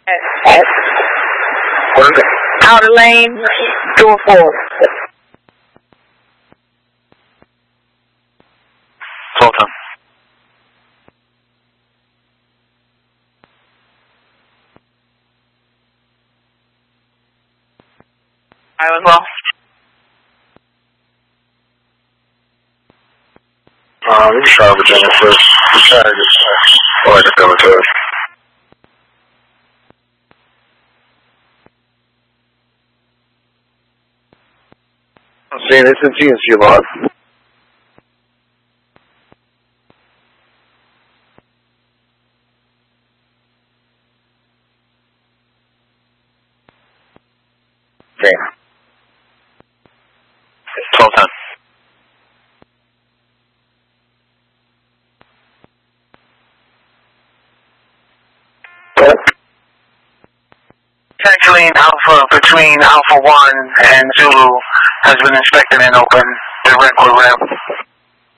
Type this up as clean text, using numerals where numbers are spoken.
What is it? Outer lane, door 4. Sultan. Island well. We can try Virginia first. We try to get like a cemetery. I'm seeing this in TNC log. Okay. 1210. Actually, Alpha between Alpha 1 and Zulu has been inspected and open. The red.